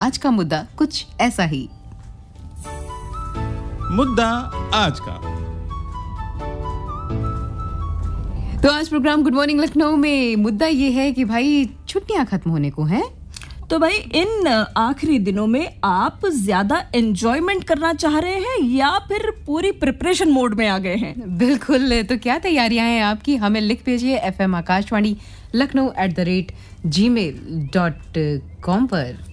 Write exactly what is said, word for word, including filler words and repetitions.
आज का मुद्दा कुछ ऐसा ही। मुद्दा आज का। तो आज प्रोग्राम गुड मॉर्निंग लखनऊ में मुद्दा ये है कि भाई छुट्टियां खत्म होने को हैं। तो भाई इन आखिरी दिनों में आप ज्यादा एंजॉयमेंट करना चाह रहे हैं या फिर पूरी प्रिपरेशन मोड में आ गए हैं? बिल्कुल, तो क्या तैयारियां हैं आपकी? हमें लिख भेजिए F M Akashvani Lucknow at the rate ji mail dot com पर।